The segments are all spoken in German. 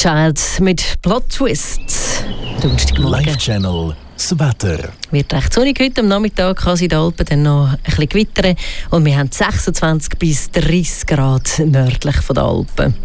Child mit Plot Twist. Live Channel, das Wetter. Wird recht sonnig heute am Nachmittag, kann es in den Alpen dann noch ein bisschen gewittern. Und wir haben 26 bis 30 Grad nördlich von den Alpen.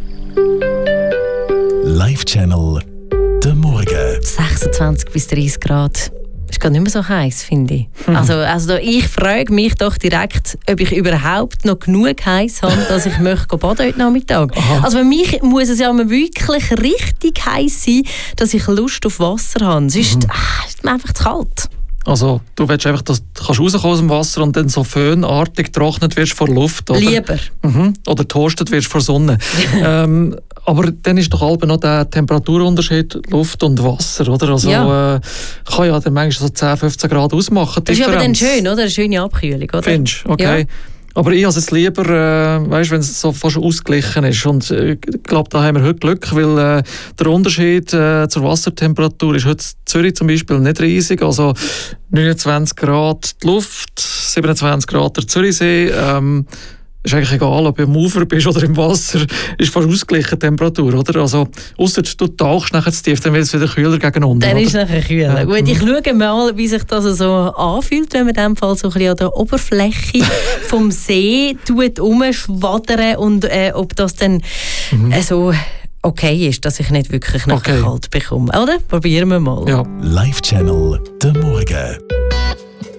Live Channel, der Morgen. 26 bis 30 Grad. Ist gar nicht mehr so heiß, finde ich. Also ich frage mich doch direkt, ob ich überhaupt noch genug heiß habe, dass ich möchte baden heute Nachmittag. Aha. Also für mich muss es ja wirklich richtig heiß sein, dass ich Lust auf Wasser habe. Sonst ist mir einfach zu kalt. Also du willst einfach, dass du rauskommen aus dem Wasser und dann so föhnartig getrocknet wirst vor Luft, oder? Lieber. Oder toastet wirst vor Sonne. Aber dann ist doch halb noch der Temperaturunterschied Luft und Wasser, oder? Also Ja. Kann ja dann manchmal so 10, 15 Grad ausmachen. Das ist aber dann schön, oder? Eine schöne Abkühlung, oder? Findest du? Okay. Ja. Aber ich habe es lieber, wenn es so fast ausgeglichen ist. Und ich glaube, da haben wir heute Glück, weil der Unterschied zur Wassertemperatur ist heute in Zürich zum Beispiel nicht riesig. Also 29 Grad die Luft, 27 Grad der Zürichsee. Ist eigentlich egal, ob du am Ufer bist oder im Wasser, ist fast ausgeglichen die Temperatur, oder? Also, ausser du tauchst nachher zu tief, dann wird es wieder kühler gegen unten. Dann oder? ist es nachher kühler. Ja. Gut, ich schaue mal, wie sich das so anfühlt, wenn man in dem Fall so ein bisschen an der Oberfläche vom See umschwaddern und ob das dann so okay ist, dass ich nicht wirklich nachher kalt bekomme. Oder? Probieren wir mal. Ja. Live Channel, der Morgen.